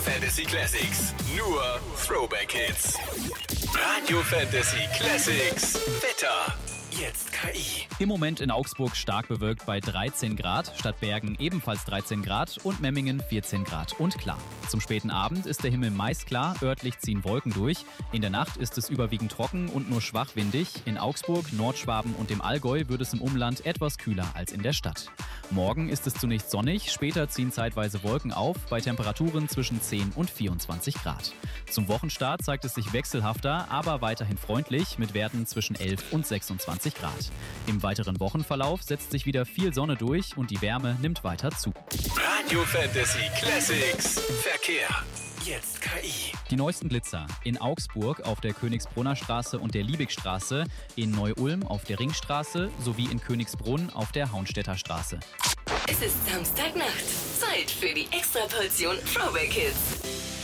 Fantasy Classics. Nur Throwback Hits. Radio Fantasy Classics. Wetter. Jetzt KI. Im Moment in Augsburg stark bewölkt bei 13 Grad, Stadtbergen ebenfalls 13 Grad und Memmingen 14 Grad und klar. Zum späten Abend ist der Himmel meist klar, örtlich ziehen Wolken durch. In der Nacht ist es überwiegend trocken und nur schwach windig. In Augsburg, Nordschwaben und dem Allgäu wird es im Umland etwas kühler als in der Stadt. Morgen ist es zunächst sonnig, später ziehen zeitweise Wolken auf, bei Temperaturen zwischen 10 und 24 Grad. Zum Wochenstart zeigt es sich wechselhafter, aber weiterhin freundlich mit Werten zwischen 11 und 26 Grad. Im weiteren Wochenverlauf setzt sich wieder viel Sonne durch und die Wärme nimmt weiter zu. Radio Fantasy Classics. Verkehr. Jetzt KI. Die neuesten Blitzer in Augsburg auf der Königsbrunner Straße und der Liebigstraße, in Neu-Ulm auf der Ringstraße sowie in Königsbrunn auf der Haunstädter Straße. Es ist Samstagnacht. Zeit für die Extraportion Throwback Hits.